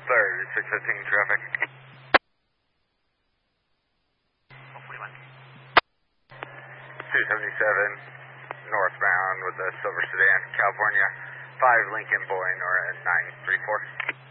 3615 traffic. 277 northbound with the silver sedan, California, 5 Lincoln Boy, Nora 934.